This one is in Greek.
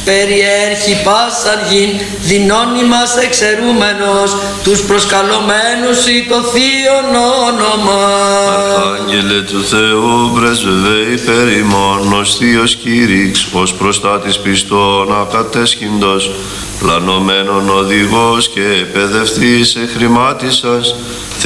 περιέρχει πάσαν γην, δυνών ημάς εξαιρούμενος, τους προσκαλωμένους ή το θείον όνομα. Αρχάγγελε του Θεού, πρέσβευε υπέρ ημών, ως Θείος Κήρυξ, ως προστάτης πιστών ακατέσχυντος, πλανωμένον οδηγός και εκπαιδευτής εχρημάτισας,